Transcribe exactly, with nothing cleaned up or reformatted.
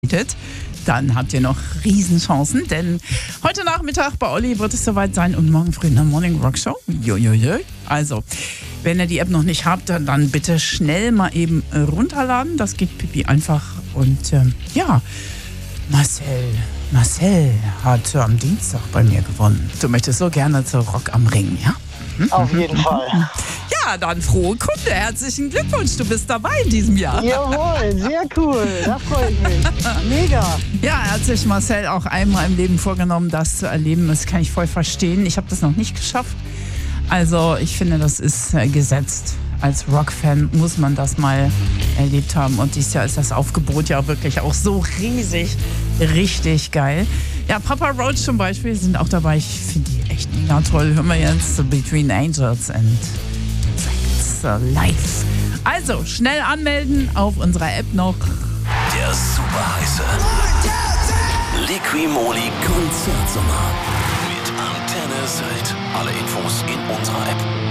Dann habt ihr noch Riesenchancen, denn heute Nachmittag bei Olli wird es soweit sein und morgen früh in der Morning Rock Show. Jojojo. Also, wenn ihr die App noch nicht habt, dann, dann bitte schnell mal eben runterladen. Das geht pipi einfach. Und ähm, ja, Marcel, Marcel hat am Dienstag bei mir gewonnen. Du möchtest so gerne zu Rock am Ring, ja? Auf jeden Fall. Ja, dann frohe Kunde. Herzlichen Glückwunsch, du bist dabei in diesem Jahr. Jawohl, sehr cool. Da freue ich mich. Mega. Ja, er hat sich Marcel auch einmal im Leben vorgenommen, das zu erleben. Das kann ich voll verstehen. Ich habe das noch nicht geschafft. Also ich finde, das ist äh, gesetzt. Als Rock-Fan muss man das mal erlebt haben. Und dieses Jahr ist das Aufgebot ja wirklich auch so riesig. Richtig geil. Ja, Papa Roach zum Beispiel sind auch dabei. Ich finde die echt mega toll. Hören wir jetzt so Between Angels and Sex live. Also, schnell anmelden auf unserer App noch. Der super heiße Liqui-Moly Konzertsommer mit Antenne Sylt. Alle Infos in unserer App.